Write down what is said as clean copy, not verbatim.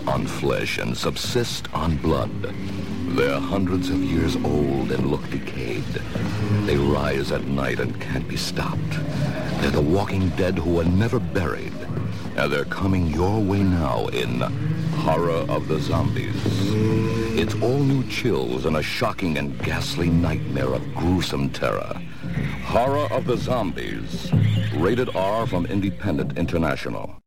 on flesh and subsist on blood. They're hundreds of years old and look decayed. They rise at night and can't be stopped. They're the walking dead who are never buried. And they're coming your way now in Horror of the Zombies. It's all new chills and a shocking and ghastly nightmare of gruesome terror. Horror of the Zombies. Rated R from Independent International.